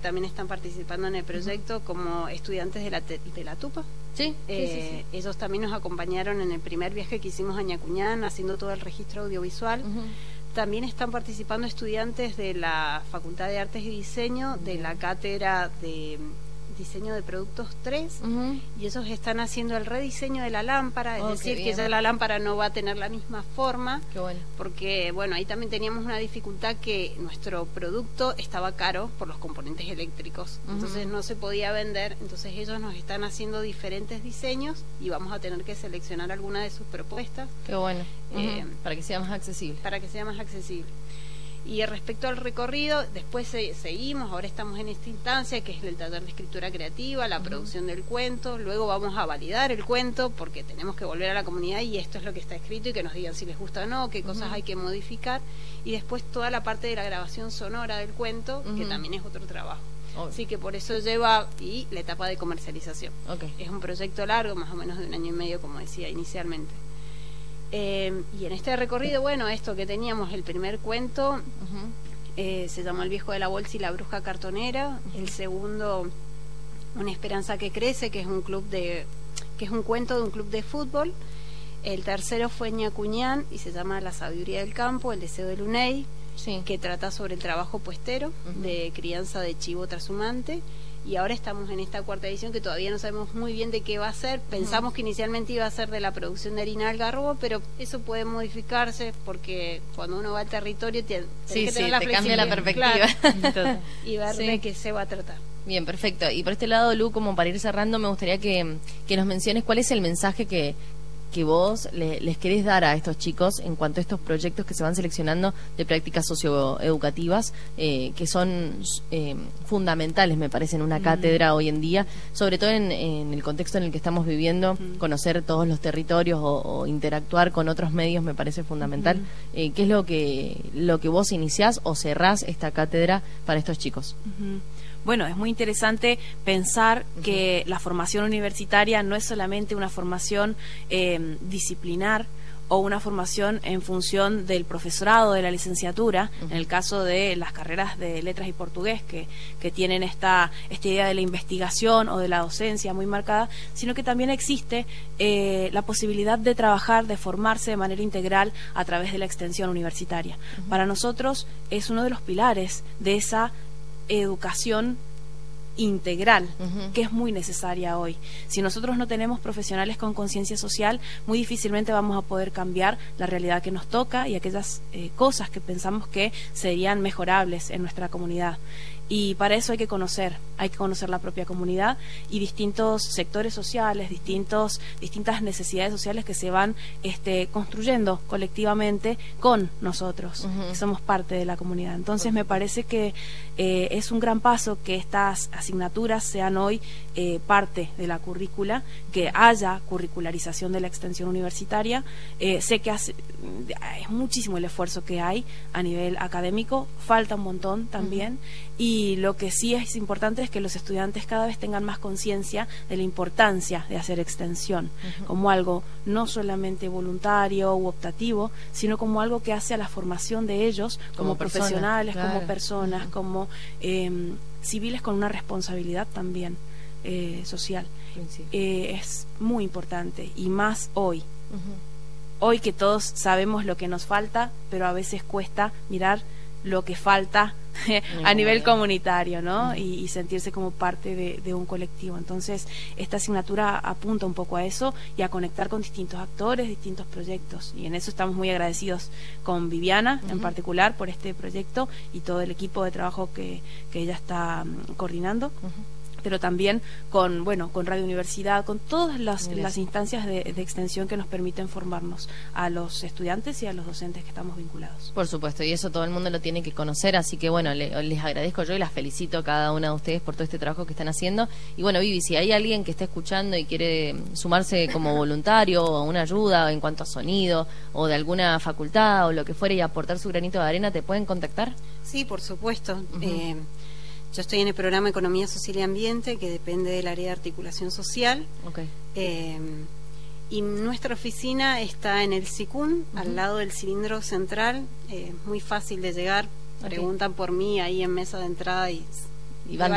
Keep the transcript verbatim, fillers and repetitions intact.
también están participando en el proyecto, uh-huh. como estudiantes de la, te, de la Tupa. Sí, eh, sí, sí, sí. Ellos también nos acompañaron en el primer viaje que hicimos a Ñacuñán, haciendo todo el registro audiovisual. Uh-huh. También están participando estudiantes de la Facultad de Artes y Diseño, uh-huh. de la cátedra de Diseño de Productos tres, uh-huh. y ellos están haciendo el rediseño de la lámpara, es oh, decir, que ya la lámpara no va a tener la misma forma, qué bueno. Porque, bueno, ahí también teníamos una dificultad que nuestro producto estaba caro por los componentes eléctricos, uh-huh. entonces no se podía vender, entonces ellos nos están haciendo diferentes diseños y vamos a tener que seleccionar alguna de sus propuestas. Qué bueno, eh, uh-huh. para que sea más accesible. Para que sea más accesible. Y respecto al recorrido, después se, seguimos, ahora estamos en esta instancia que es el taller de escritura creativa, la uh-huh. producción del cuento, luego vamos a validar el cuento porque tenemos que volver a la comunidad y esto es lo que está escrito y que nos digan si les gusta o no, qué cosas uh-huh. hay que modificar, y después toda la parte de la grabación sonora del cuento, uh-huh. que también es otro trabajo. Okay. Así que por eso lleva, y la etapa de comercialización. Okay. Es un proyecto largo, más o menos de un año y medio, como decía inicialmente. Eh, y en este recorrido, bueno, esto que teníamos, el primer cuento uh-huh. eh, se llamó El viejo de la bolsa y la bruja cartonera. Uh-huh. El segundo, Una esperanza que crece, que es un club de, que es un cuento de un club de fútbol. El tercero fue Ñacuñán y se llama La sabiduría del campo, el deseo de Luney, sí. que trata sobre el trabajo puestero, uh-huh. de crianza de chivo trashumante. Y ahora estamos en esta cuarta edición que todavía no sabemos muy bien de qué va a ser. Pensamos uh-huh. que inicialmente iba a ser de la producción de harina de algarrobo, pero eso puede modificarse porque cuando uno va al territorio tiene sí, que tener sí, la te cambia la perspectiva. Claro. Y ver sí. de qué se va a tratar. Bien, perfecto. Y por este lado, Lu, como para ir cerrando, me gustaría que, que nos menciones cuál es el mensaje que, que vos le, les querés dar a estos chicos en cuanto a estos proyectos que se van seleccionando de prácticas socioeducativas, eh, que son eh, fundamentales, me parece, en una mm. cátedra hoy en día, sobre todo en, en el contexto en el que estamos viviendo, mm. conocer todos los territorios o, o interactuar con otros medios me parece fundamental. Mm. Eh, ¿Qué es lo que, lo que vos iniciás o cerrás esta cátedra para estos chicos? Mm-hmm. Bueno, es muy interesante pensar uh-huh. que la formación universitaria no es solamente una formación eh, disciplinar o una formación en función del profesorado de la licenciatura, uh-huh. en el caso de las carreras de letras y portugués que, que tienen esta, esta idea de la investigación o de la docencia muy marcada, sino que también existe eh, la posibilidad de trabajar, de formarse de manera integral a través de la extensión universitaria. Uh-huh. Para nosotros es uno de los pilares de esa educación integral, uh-huh. que es muy necesaria hoy. Si nosotros no tenemos profesionales con conciencia social, muy difícilmente vamos a poder cambiar la realidad que nos toca y aquellas eh, cosas que pensamos que serían mejorables en nuestra comunidad. Y para eso hay que conocer, hay que conocer la propia comunidad y distintos sectores sociales, distintos, distintas necesidades sociales que se van este, construyendo colectivamente con nosotros, uh-huh. que somos parte de la comunidad. Entonces uh-huh. me parece que eh, es un gran paso que estas asignaturas sean hoy eh, parte de la currícula, que haya curricularización de la extensión universitaria. Eh, sé que hace, es muchísimo el esfuerzo que hay a nivel académico, falta un montón también, uh-huh. y lo que sí es importante es que los estudiantes cada vez tengan más conciencia de la importancia de hacer extensión, uh-huh. como algo no solamente voluntario u optativo, sino como algo que hace a la formación de ellos como, como profesionales, persona, claro. como personas, uh-huh. como eh, civiles con una responsabilidad también eh, social. Sí. Eh, es muy importante y más hoy. Uh-huh. Hoy que todos sabemos lo que nos falta, pero a veces cuesta mirar lo que falta a nivel comunitario, ¿no? Uh-huh. y, y sentirse como parte de, de un colectivo. Entonces, esta asignatura apunta un poco a eso y a conectar con distintos actores, distintos proyectos. Y en eso estamos muy agradecidos con Viviana, uh-huh. en particular, por este proyecto y todo el equipo de trabajo que, que ella está um, coordinando. Uh-huh. Pero también con bueno con Radio Universidad, con todas las, las instancias de, de extensión que nos permiten formarnos a los estudiantes y a los docentes que estamos vinculados. Por supuesto, y eso todo el mundo lo tiene que conocer, así que bueno, le, les agradezco yo y las felicito a cada una de ustedes por todo este trabajo que están haciendo. Y bueno, Vivi, si hay alguien que está escuchando y quiere sumarse como voluntario o una ayuda en cuanto a sonido o de alguna facultad o lo que fuera y aportar su granito de arena, ¿te pueden contactar? Sí, por supuesto. Uh-huh. eh, Yo estoy en el programa Economía Social y Ambiente, que depende del área de articulación social. Okay. Eh, y nuestra oficina está en el SICUN, uh-huh. al lado del cilindro central, eh, muy fácil de llegar. Okay. Preguntan por mí ahí en mesa de entrada y, y van